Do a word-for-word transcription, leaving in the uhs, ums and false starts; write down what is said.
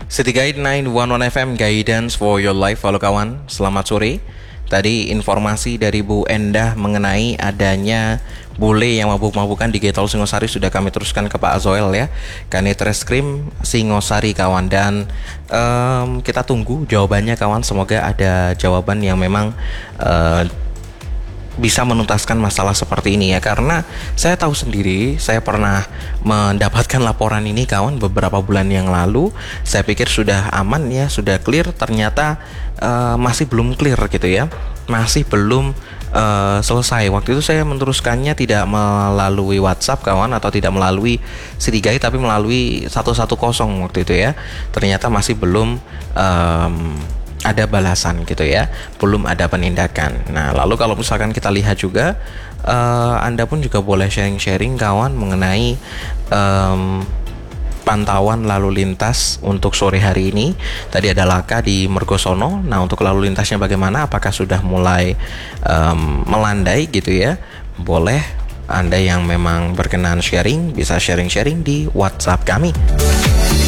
City Guide sembilan satu satu F M Guidance for your life. Halo kawan, selamat sore. Tadi informasi dari Bu Endah mengenai adanya bule yang mabuk-mabukan di Getol Singosari sudah kami teruskan ke Pak Azoel ya, Kanit Reskrim Singosari kawan. Dan um, kita tunggu jawabannya kawan. Semoga ada jawaban yang memang uh, bisa menuntaskan masalah seperti ini ya, karena saya tahu sendiri, saya pernah mendapatkan laporan ini kawan beberapa bulan yang lalu. Saya pikir sudah aman ya, sudah clear, ternyata uh, masih belum clear gitu ya, masih belum uh, selesai. Waktu itu saya meneruskannya tidak melalui WhatsApp kawan, atau tidak melalui City Guide, tapi melalui seratus sepuluh waktu itu ya. Ternyata masih belum um, ada balasan gitu ya, belum ada penindakan. Nah, lalu kalau misalkan kita lihat juga, uh, Anda pun juga boleh sharing-sharing kawan mengenai um, pantauan lalu lintas untuk sore hari ini. Tadi ada laka di Mergosono. Nah, untuk lalu lintasnya bagaimana? Apakah sudah mulai um, melandai gitu ya? Boleh Anda yang memang berkenan sharing, bisa sharing-sharing di WhatsApp kami.